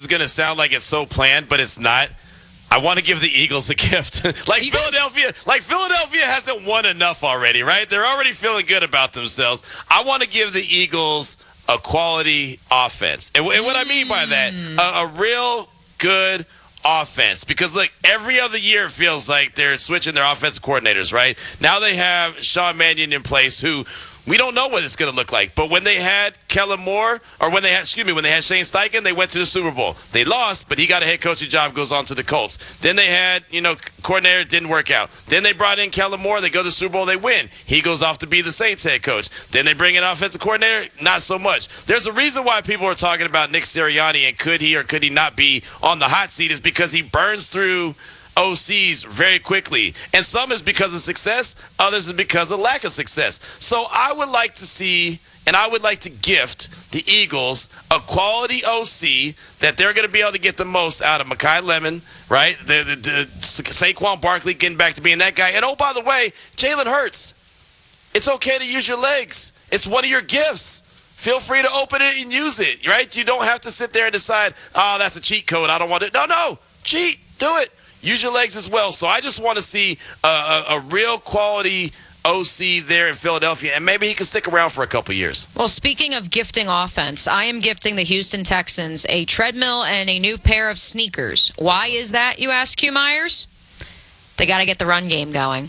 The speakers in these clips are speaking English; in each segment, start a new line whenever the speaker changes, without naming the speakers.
is going to sound like it's so planned, but it's not. I want to give the Eagles a gift. Philadelphia hasn't won enough already, right? They're already feeling good about themselves. I want to give the Eagles a quality offense. And what I mean by that, a real good offense. Because, look, every other year it feels like they're switching their offensive coordinators, right? Now they have Sean Mannion in place, who we don't know what it's going to look like. But when they had Kellen Moore, or when they had Shane Steichen, they went to the Super Bowl. They lost, but he got a head coaching job, goes on to the Colts. Then they had, coordinator, didn't work out. Then they brought in Kellen Moore. They go to the Super Bowl, they win. He goes off to be the Saints head coach. Then they bring in offensive coordinator, not so much. There's a reason why people are talking about Nick Sirianni and could he or could he not be on the hot seat, is because he burns through OCs very quickly. And some is because of success, others is because of lack of success. So I would like to see, and I would like to gift the Eagles a quality OC that they're going to be able to get the most out of Mekhi Lemon, right? The Saquon Barkley getting back to being that guy. And, oh, by the way, Jalen Hurts. It's okay to use your legs. It's one of your gifts. Feel free to open it and use it, right? You don't have to sit there and decide, oh, that's a cheat code, I don't want it. No. Cheat. Do it. Use your legs as well. So I just want to see a real quality OC there in Philadelphia, and maybe he can stick around for a couple years.
Well, speaking of gifting offense, I am gifting the Houston Texans a treadmill and a new pair of sneakers. Why is that, you ask, Q Myers? They got to get the run game going.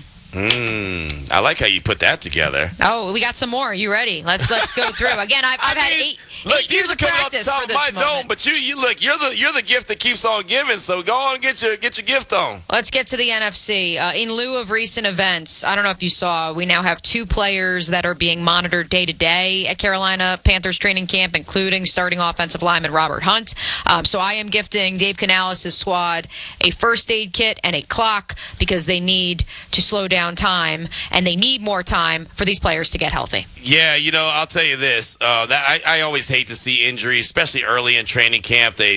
I like how you put that together.
Oh, we got some more. You ready? Let's go through. Again, I've had eight years of practice for this moment.
Dome, but you look, you're the gift that keeps on giving. So go on, get your gift on.
Let's get to the NFC. In lieu of recent events, I don't know if you saw, we now have 2 players that are being monitored day to day at Carolina Panthers training camp, including starting offensive lineman Robert Hunt. So I am gifting Dave Canales' squad a first aid kit and a clock, because they need to slow down time, and they need more time for these players to get healthy.
Yeah, I'll tell you this. That I always hate to see injuries, especially early in training camp. They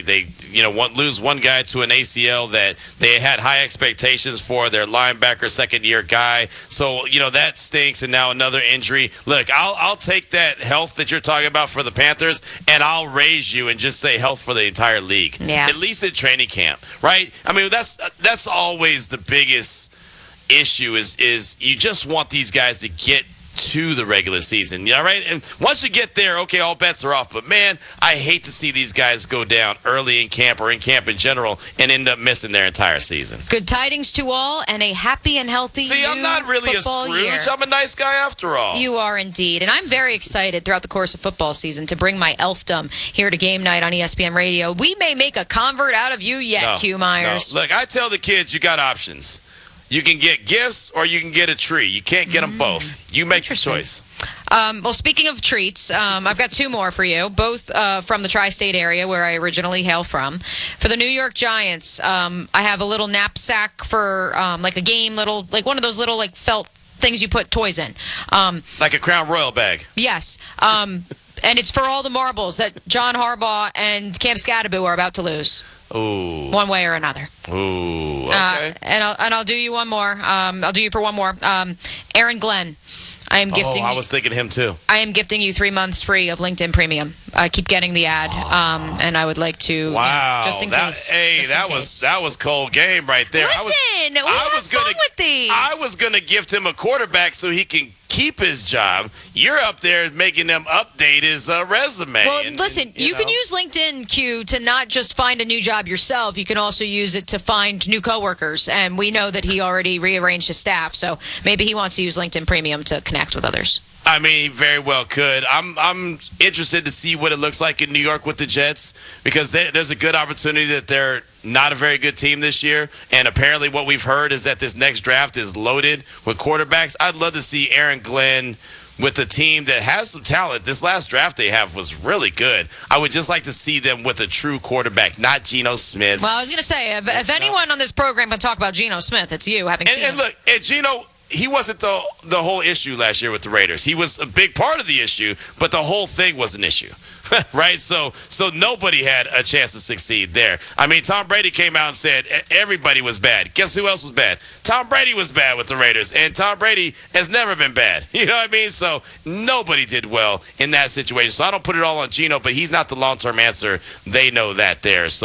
lose one guy to an ACL that they had high expectations for, their linebacker, second-year guy. So, that stinks, and now another injury. Look, I'll take that health that you're talking about for the Panthers, and I'll raise you and just say health for the entire league.
Yes.
At least in training camp, right? I mean, that's always the biggest issue is you just want these guys to get to the regular season, right? And once you get there, okay, all bets are off. But, man, I hate to see these guys go down early in camp or in camp in general and end up missing their entire season.
Good tidings to all, and a happy and healthy
I'm not really a Scrooge.
Year.
I'm a nice guy after all.
You are indeed. And I'm very excited throughout the course of football season to bring my elfdom here to Game Night on ESPN Radio. We may make a convert out of you yet, Q Myers.
No. Look, I tell the kids you got options. You can get gifts or you can get a tree. You can't get them both. You make your choice.
Well, speaking of treats, I've got 2 more for you, both from the tri-state area where I originally hail from. For the New York Giants, I have a little knapsack for like a game, like one of those little felt things you put toys in.
Like a Crown Royal bag.
Yes. And it's for all the marbles that John Harbaugh and Cam Scatterbo are about to lose.
Ooh.
One way or another.
Ooh. Okay.
And I'll do you one more. I'll do you for one more. Aaron Glenn. I am gifting.
I was thinking him too.
I am gifting you 3 months free of LinkedIn Premium. I keep getting the ad, and I would like to.
Wow.
Just in case.
That was cold game right there.
Listen, we have fun with these.
I was gonna gift him a quarterback so he can keep his job. You're up there making them update his resume.
Well, listen, you can use LinkedIn, Q, to not just find a new job yourself. You can also use it to find new coworkers. And we know that he already rearranged his staff, so maybe he wants to use LinkedIn Premium to connect with others.
I mean, he very well could. I'm interested to see what it looks like in New York with the Jets, because there's a good opportunity that they're not a very good team this year. And apparently what we've heard is that this next draft is loaded with quarterbacks. I'd love to see Aaron Glenn with a team that has some talent. This last draft they have was really good. I would just like to see them with a true quarterback, not Geno Smith.
Well, I was going to say, if anyone on this program can talk about Geno Smith, it's you, having seen him.
And look, and Geno, he wasn't the whole issue last year with the Raiders. He was a big part of the issue, but the whole thing was an issue. Right? So nobody had a chance to succeed there. I mean, Tom Brady came out and said everybody was bad. Guess who else was bad? Tom Brady was bad with the Raiders, and Tom Brady has never been bad. You know what I mean? So nobody did well in that situation. So I don't put it all on Geno, but he's not the long-term answer. They know that there. So